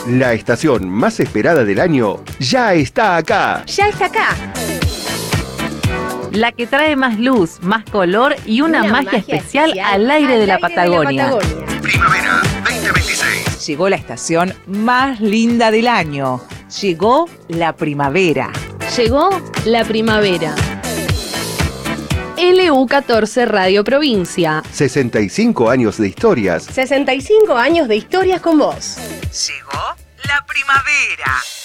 La estación más esperada del año ya está acá. Ya está acá. La que trae más luz, más color y una magia especial al aire de la Patagonia. Primavera 2026. Llegó la estación más linda del año. Llegó la primavera. Llegó la primavera. LU14 Radio Provincia. 65 años de historias. 65 años de historias con vos. Llegó la primavera.